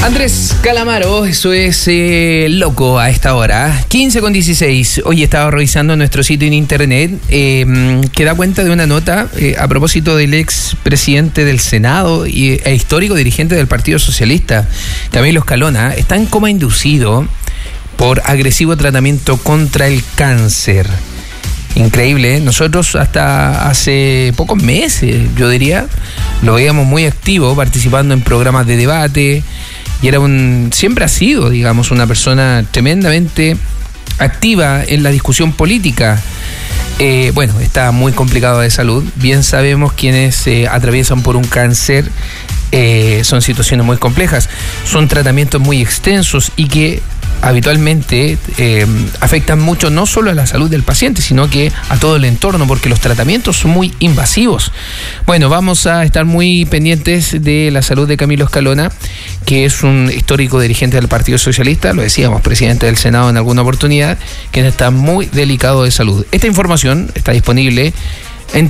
Andrés Calamaro, eso es loco a esta hora. 15:16. Hoy estaba revisando nuestro sitio en internet que da cuenta de una nota a propósito del ex presidente del Senado e histórico dirigente del Partido Socialista, Camilo Escalona. Está en coma inducido por agresivo tratamiento contra el cáncer. Increíble, ¿eh? Nosotros hasta hace pocos meses, yo diría, lo veíamos muy activo, participando en programas de debate, y siempre ha sido, digamos, una persona tremendamente activa en la discusión política. Bueno, está muy complicado de salud. Bien sabemos quienes atraviesan por un cáncer, son situaciones muy complejas, son tratamientos muy extensos y que habitualmente afectan mucho no solo a la salud del paciente, sino que a todo el entorno, porque los tratamientos son muy invasivos. Bueno, vamos a estar muy pendientes de la salud de Camilo Escalona, que es un histórico dirigente del Partido Socialista, lo decíamos, presidente del Senado en alguna oportunidad, que está muy delicado de salud. Esta información está disponible en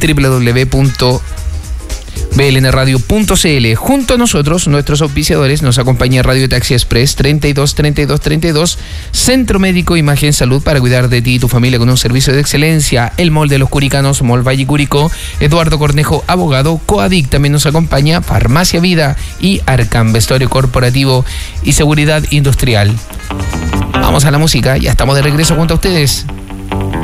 www.blnradio.cl. Junto a nosotros, nuestros auspiciadores, nos acompaña Radio Taxi Express 32 32 32, Centro Médico Imagen Salud, para cuidar de ti y tu familia con un servicio de excelencia. El Mall de los Curicanos, Mall Valle Curicó. Eduardo Cornejo, abogado. Coadic también nos acompaña. Farmacia Vida y Arcam, vestuario corporativo y seguridad industrial. Vamos a la música, ya estamos de regreso junto a ustedes.